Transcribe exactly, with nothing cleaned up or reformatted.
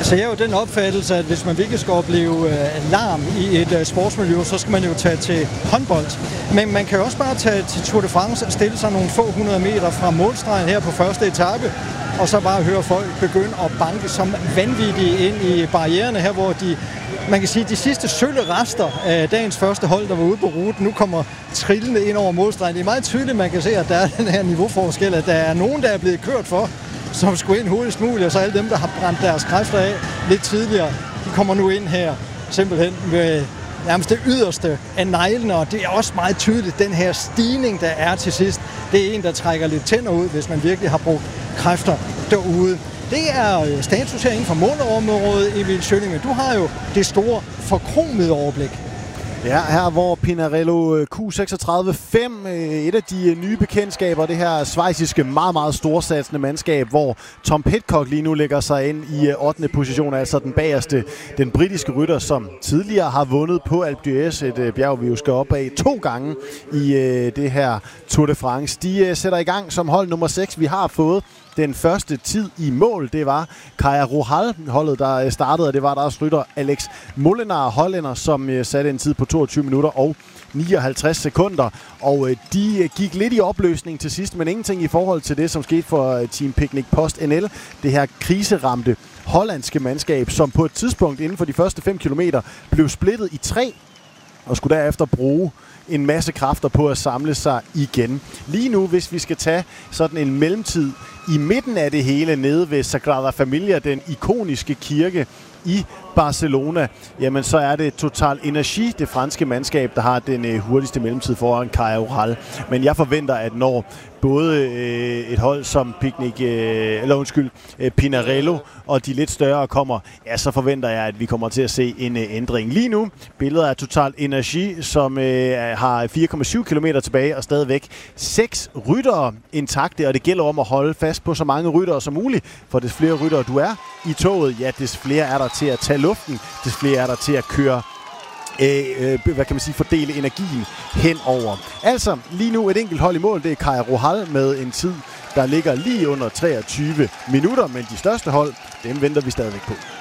Altså jeg er jo den opfattelse, at hvis man virkelig skal opleve uh, larm i et uh, sportsmiljø, så skal man jo tage til håndbold. Men man kan jo også bare tage til Tour de France og stille sig nogle få hundrede meter fra målstregen her på første etape, og så bare høre folk begynde at banke som vanvittige ind i barriererne her, hvor de, man kan sige, de sidste sølle rester af dagens første hold, der var ude på ruten, nu kommer trillende ind over målstregen. Det er meget tydeligt, man kan se, at der er den her niveauforskel, at der er nogen, der er blevet kørt for, som skulle ind hurtigst muligt, og så alle dem, der har brændt deres kræfter af lidt tidligere, de kommer nu ind her simpelthen med nærmest det yderste af neglene, og det er også meget tydeligt, den her stigning, der er til sidst. Det er en, der trækker lidt tænder ud, hvis man virkelig har brugt kræfter derude. Det er status her inden for målområdet, Emil Schøning, men du har jo det store forkromede overblik. Ja, her hvor Pinarello Q seksogtredive fem, et af de nye bekendtskaber, det her schweiziske meget, meget storsatsende mandskab, hvor Tom Pidcock lige nu lægger sig ind i ottende position, altså den bagerste, den britiske rytter, som tidligere har vundet på Alpe d'Huez, et bjerg, vi jo skal op af to gange i det her Tour de France. De sætter i gang som hold nummer seks. Vi har fået den første tid i mål, det var Kaja Rohal, holdet der startede, og det var der også rytter Alex Molenaar, hollænder, som satte en tid på toogtyve minutter og nioghalvtreds sekunder, og de gik lidt i opløsning til sidst, men ingenting i forhold til det, som skete for Team Picnic Post N L, det her kriseramte hollandske mandskab, som på et tidspunkt inden for de første fem kilometer blev splittet i tre, og skulle derefter bruge en masse kræfter på at samle sig igen. Lige nu, hvis vi skal tage sådan en mellemtid i midten af det hele, nede ved Sagrada Familia, den ikoniske kirke i Barcelona, jamen så er det Total Energi, det franske mandskab, der har den øh, hurtigste mellemtid foran Kaja Rohal. Men jeg forventer, at når både øh, et hold som Picnic, øh, eller undskyld, øh, Pinarello og de lidt større kommer, ja, så forventer jeg, at vi kommer til at se en øh, ændring. Lige nu, billeder af Total Energi, som øh, har fire komma syv kilometer tilbage og stadigvæk seks ryttere intakte, og det gælder om at holde fast på så mange ryttere som muligt, for des flere ryttere du er i toget, ja, des flere er der til at tage luften, des flere er der til at køre Øh, øh, hvad kan man sige, fordele energien henover. Altså, lige nu et enkelt hold i mål, det er Kaja Rohal med en tid, der ligger lige under treogtyve minutter, men de største hold, dem venter vi stadigvæk på.